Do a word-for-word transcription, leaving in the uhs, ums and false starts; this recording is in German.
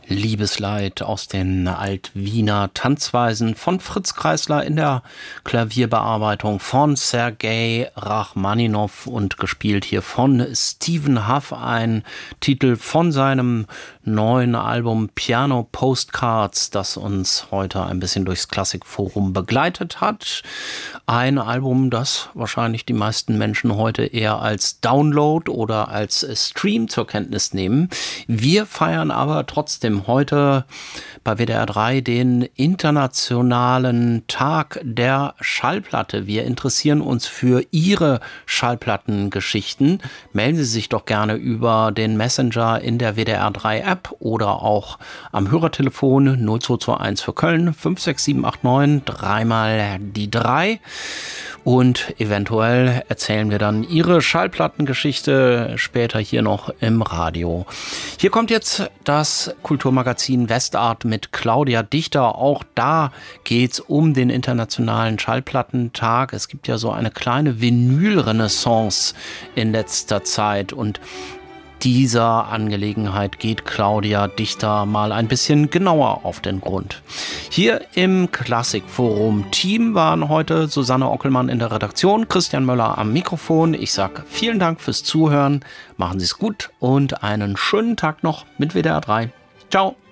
Liebesleid aus den Alt-Wiener Tanzweisen von Fritz Kreisler in der Klavierbearbeitung von Sergei Rachmaninow und gespielt hier von Stephen Huff, ein Titel von seinem neuen Album Piano Postcards, das uns heute ein bisschen durchs Klassikforum begleitet hat. Ein Album, das wahrscheinlich die meisten Menschen heute eher als Download oder als Stream zur Kenntnis nehmen. Wir feiern aber trotzdem heute bei W D R drei den internationalen Tag der Schallplatte. Wir interessieren uns für Ihre Schallplattengeschichten. Melden Sie sich doch gerne über den Messenger in der W D R drei App oder auch am Hörertelefon null zwei zwei eins für Köln fünf sechs sieben acht neun, dreimal die drei. Und eventuell erzählen wir dann Ihre Schallplattengeschichte später hier noch im Radio. Hier kommt jetzt das Kulturmagazin Westart mit Claudia Dichter. Auch da geht's um den internationalen Schallplattentag. Es gibt ja so eine kleine Vinyl-Renaissance in letzter Zeit und dieser Angelegenheit geht Claudia Dichter mal ein bisschen genauer auf den Grund. Hier im Klassikforum-Team waren heute Susanne Ockelmann in der Redaktion, Christian Möller am Mikrofon. Ich sage vielen Dank fürs Zuhören, machen Sie es gut und einen schönen Tag noch mit W D R drei. Ciao!